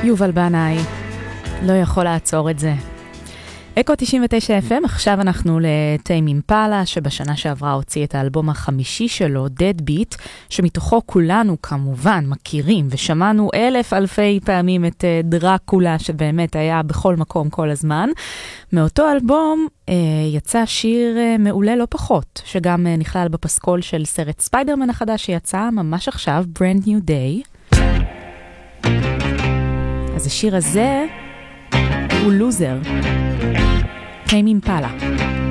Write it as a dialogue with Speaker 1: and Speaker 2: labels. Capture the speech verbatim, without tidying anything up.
Speaker 1: יובל בנאי, לא יכול לעצור את זה. אקו תשעים ותשע אף אם, עכשיו אנחנו לטיים אימפלה, שבשנה שעברה הוציא את האלבום החמישי שלו, Dead Beat, שמתוכו כולנו כמובן מכירים, ושמענו אלף אלפי פעמים את דרקולה, שבאמת היה בכל מקום כל הזמן. מאותו אלבום אה, יצא שיר אה, מעולה לא פחות, שגם אה, נכלל בפסקול של סרט ספיידרמן החדש, שיצא ממש עכשיו, Brand New Day. אז השיר הזה הוא לוזר. טיים אימפלה.